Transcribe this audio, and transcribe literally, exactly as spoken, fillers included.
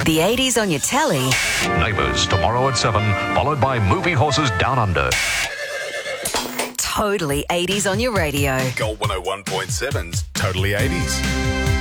The eighties on your telly. Neighbours tomorrow at seven, followed by Movie Horses Down Under. Totally eighties on your radio. Gold one oh one point seven's Totally eighties.